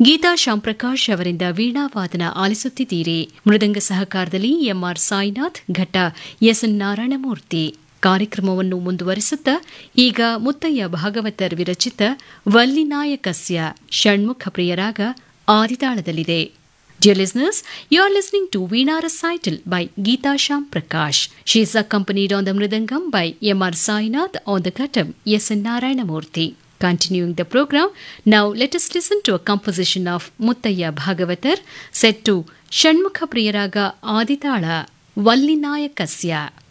ಗೀತಾ ಶ್ಯಾಂಪ್ರಕಾಶ್ ಅವರಿಂದ ವೀಣಾವಾದನ ಆಲಿಸುತ್ತಿದ್ದೀರಿ. ಮೃದಂಗ ಸಹಕಾರದಲ್ಲಿ ಎಂಆರ್ ಸಾಯಿನಾಥ್, ಘಟ್ಟ ಎಸ್ಎನ್ ನಾರಾಯಣಮೂರ್ತಿ. ಕಾರ್ಯಕ್ರಮವನ್ನು ಮುಂದುವರಿಸುತ್ತಾ ಈಗ Muthaiah Bhagavathar ವಿರಚಿತ ವಲ್ಲಿನಾಯಕಸ್ಯ Shanmukha ಪ್ರಿಯರಾಗ ಆದಿತಾಳದಲ್ಲಿದೆ. Dear listeners, you are listening to Veena Recital by Geeta Shamprakash. She is accompanied on the Mridangam by M.R. Sainath, on the Ghattam S.N. Narayanamurthy. Continuing the program, now let us listen to a composition of Muttaya Bhagavatar set to Shanmukha Priyaraga Aditala, Vallinayakasya.